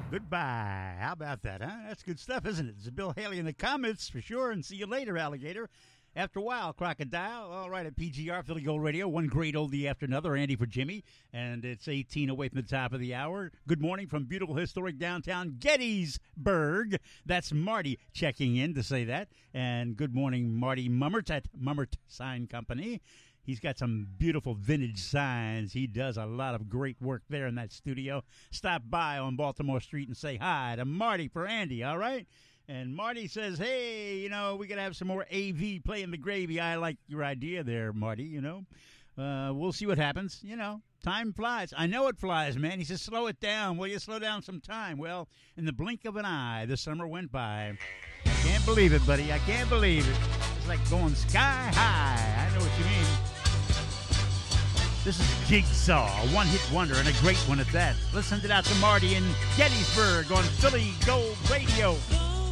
Goodbye. How about that, huh? That's good stuff, isn't it? It's Bill Haley in the comments for sure. And see you later, alligator. After a while, Crocodile. All right, at PGR, Philly Gold Radio. One great oldie after another. Andy for Jimmy. And it's 18 away from the top of the hour. Good morning from beautiful, historic downtown Gettysburg. That's Marty checking in to say that. And good morning, Marty Mummert at Mummert Sign Company. He's got some beautiful vintage signs. He does a lot of great work there in that studio. Stop by on Baltimore Street and say hi to Marty for Andy, all right? And Marty says, hey, we got to have some more AV playing the gravy. I like your idea there, Marty, We'll see what happens. Time flies. I know it flies, man. He says, slow it down. Will you slow down some time? Well, in the blink of an eye, the summer went by. I can't believe it, buddy. I can't believe it. It's like going sky high. I know what you mean. This is Jigsaw, a one-hit wonder and a great one at that. Let's send it out to Marty in Gettysburg on Philly Gold Radio.